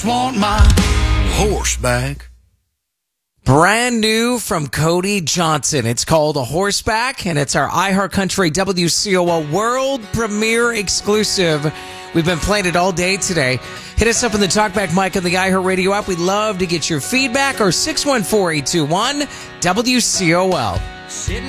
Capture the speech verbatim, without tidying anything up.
Want my horse back. Brand new from Cody Johnson. It's called A Horseback, and it's our iHeartCountry W C O L world premiere exclusive. We've been playing it all day today. Hit us up in the Talkback mic on the iHeartRadio app. We'd love to get your feedback, or six one four, eight two one, W C O L. Sitting